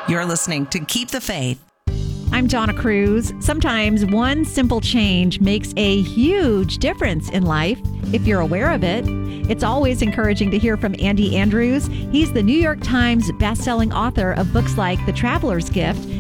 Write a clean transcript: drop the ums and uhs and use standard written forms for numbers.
You're listening to Keep the Faith. I'm Donna Cruz. Sometimes one simple change makes a huge difference in life if you're aware of it. It's always encouraging to hear from Andy Andrews. He's the New York Times bestselling author of books like The Traveler's Gift